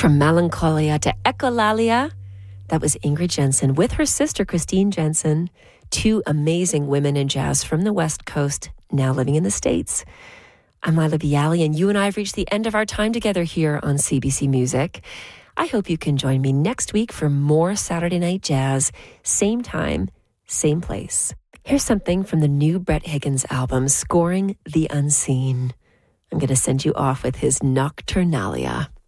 From Melancholia to Echolalia, that was Ingrid Jensen with her sister Christine Jensen, two amazing women in jazz from the West Coast, now living in the States. I'm Lila Bialy, and you and I have reached the end of our time together here on CBC Music. I hope you can join me next week for more Saturday Night Jazz, same time, same place. Here's something from the new Brett Higgins album, Scoring the Unseen. I'm going to send you off with his Nocturnalia.